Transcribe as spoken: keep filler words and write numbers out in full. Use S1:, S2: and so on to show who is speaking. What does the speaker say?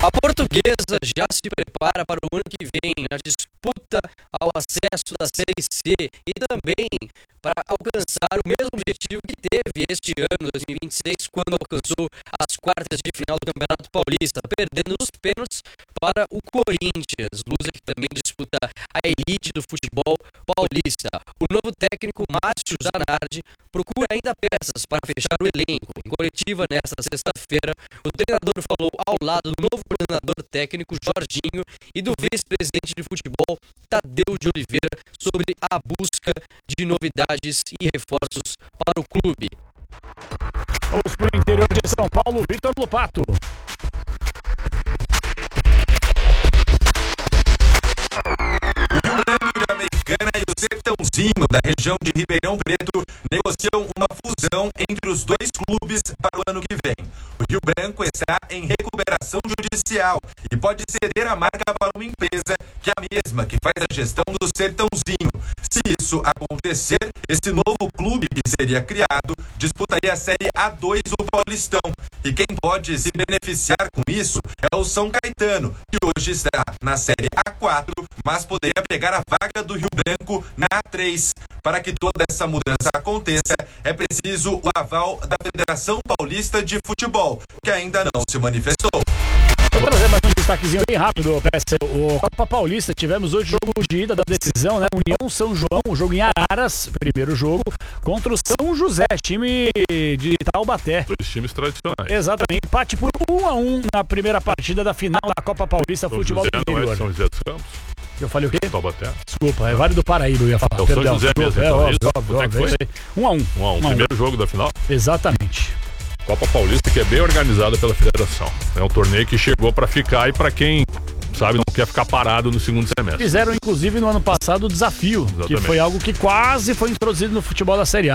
S1: A Portuguesa já se prepara para o ano que vem na disputa ao acesso da Série C e também para alcançar o mesmo objetivo que teve este ano, dois mil e vinte e seis, quando alcançou as quartas de final do Campeonato Paulista, perdendo os pênaltis para o Corinthians, Lusa que também disputa a elite do futebol paulista. O novo técnico Márcio Zanardi procura ainda peças para fechar o elenco. Em coletiva nesta sexta-feira, o treinador falou ao lado do novo coordenador técnico Jorginho e do vice-presidente de futebol Tadeu de Oliveira sobre a busca de novidades e reforços para o clube.
S2: Vamos para o interior de São Paulo, Vitor Lopato.
S3: Americana e o Sertãozinho da região de Ribeirão Preto negociam uma fusão entre os dois clubes para o ano que vem. O Rio Branco está em recuperação judicial e pode ceder a marca para uma empresa que é a mesma que faz a gestão do Sertãozinho. Se isso acontecer, esse novo clube que seria criado disputaria a Série A dois do Paulistão. E quem pode se beneficiar com isso é o São Caetano, que hoje está na Série A quatro, mas poderia pegar a vaga do Rio Branco na A três. Para que toda essa mudança aconteça, é preciso o aval da Federação Paulista de Futebol, que ainda não se manifestou.
S2: Vou trazer mais um destaquezinho bem rápido, P S. O Copa Paulista, tivemos hoje jogo de ida da decisão, né? União São João, o jogo em Araras, primeiro jogo, contra o São José, time de Taubaté.
S4: Dois times tradicionais.
S2: Exatamente, empate por um a um na primeira partida da final da Copa Paulista
S4: São
S2: Futebol
S4: José
S2: do
S4: não
S2: Interior.
S4: é São José dos Campos?
S2: Eu falei o quê?
S4: Taubaté.
S2: Desculpa, é Vale do Paraíba, eu ia falar.
S4: É o São José mesmo,
S2: é,
S4: então,
S2: óbvio,
S4: é isso?
S2: óbvio,
S4: Quanto é que
S2: óbvio,
S4: foi?
S2: é um a um.
S4: Um a um,
S2: um, a um.
S4: primeiro jogo da final?
S2: Exatamente.
S4: Copa Paulista, que é bem organizada pela federação. É um torneio que chegou para ficar e para quem, sabe, não quer ficar parado no segundo semestre.
S2: Fizeram, inclusive, no ano passado o desafio,
S4: Exatamente.
S2: que foi algo que quase foi introduzido no futebol da Série A.